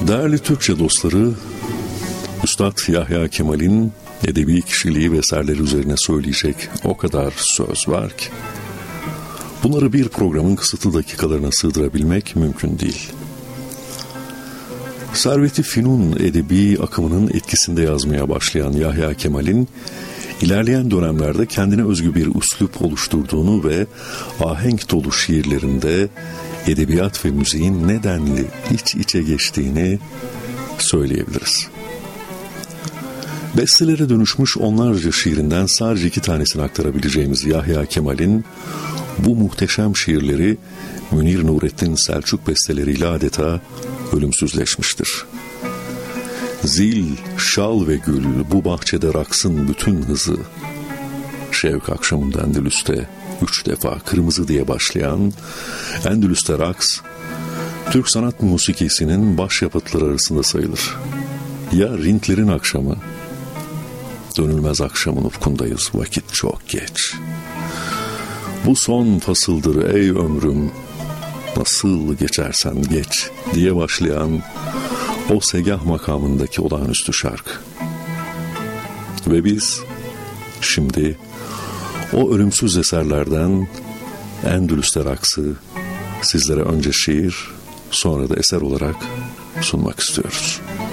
Değerli Türkçe dostları, Üstad Yahya Kemal'in edebi kişiliği ve eserleri üzerine söyleyecek o kadar söz var ki, bunları bir programın kısıtlı dakikalarına sığdırabilmek mümkün değil. Servet-i Fünun edebi akımının etkisinde yazmaya başlayan Yahya Kemal'in, ilerleyen dönemlerde kendine özgü bir üslup oluşturduğunu ve ahenk dolu şiirlerinde edebiyat ve müziğin nedenli iç içe geçtiğini söyleyebiliriz. Bestelere dönüşmüş onlarca şiirinden sadece 2 tanesini aktarabileceğimiz Yahya Kemal'in bu muhteşem şiirleri Münir Nurettin Selçuk besteleriyle adeta ölümsüzleşmiştir. Zil, şal ve gül bu bahçede raksın bütün hızı. Şevk akşamında Endülüs'te 3 defa kırmızı diye başlayan Endülüs'te raks, Türk sanat musikisinin başyapıtları arasında sayılır. Ya Rintlerin akşamı, dönülmez akşamın ufkundayız, vakit çok geç. Bu son fasıldır ey ömrüm, nasıl geçersen geç diye başlayan o segah makamındaki olağanüstü şarkı. Ve biz şimdi o ölümsüz eserlerden Endülüs'te raksı sizlere önce şiir, sonra da eser olarak sunmak istiyoruz.